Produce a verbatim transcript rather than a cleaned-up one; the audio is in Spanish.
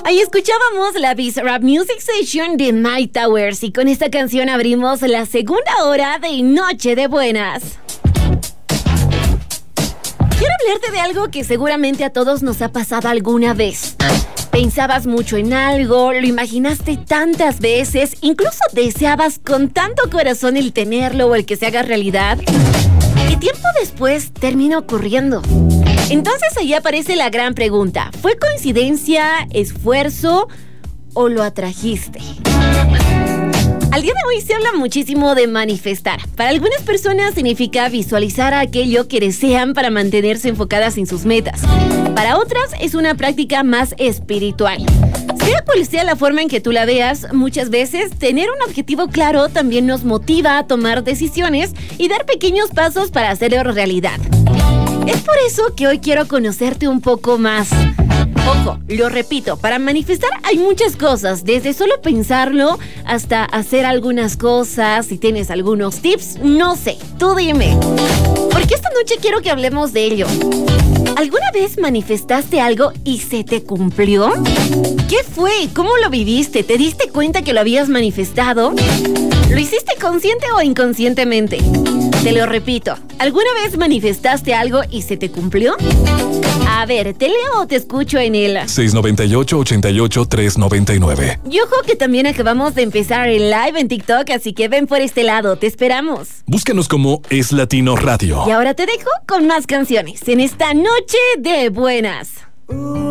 Ahí escuchábamos la Bizarrap Music Session de Mike Towers y con esta canción abrimos la segunda hora de Noche de Buenas. Quiero hablarte de algo que seguramente a todos nos ha pasado alguna vez. Pensabas mucho en algo, lo imaginaste tantas veces, incluso deseabas con tanto corazón el tenerlo o el que se haga realidad, y tiempo después termina ocurriendo. Entonces ahí aparece la gran pregunta: ¿fue coincidencia, esfuerzo o lo atrajiste? Al día de hoy se habla muchísimo de manifestar. Para algunas personas significa visualizar aquello que desean para mantenerse enfocadas en sus metas. Para otras es una práctica más espiritual. Sea cual sea la forma en que tú la veas, muchas veces tener un objetivo claro también nos motiva a tomar decisiones y dar pequeños pasos para hacerlo realidad. Es por eso que hoy quiero conocerte un poco más. Ojo, lo repito, para manifestar hay muchas cosas, desde solo pensarlo hasta hacer algunas cosas. Si tienes algunos tips, no sé, tú dime. Porque esta noche quiero que hablemos de ello. ¿Alguna vez manifestaste algo y se te cumplió? ¿Qué fue? ¿Cómo lo viviste? ¿Te diste cuenta que lo habías manifestado? ¿Lo hiciste consciente o inconscientemente? Te lo repito, ¿alguna vez manifestaste algo y se te cumplió? A ver, ¿te leo o te escucho en el seis nueve ocho, ocho ocho, tres nueve nueve? Y ojo que también acabamos de empezar el live en TikTok, así que ven por este lado, te esperamos. Búscanos como Es Latino Radio. Y ahora te dejo con más canciones en esta Noche de Buenas.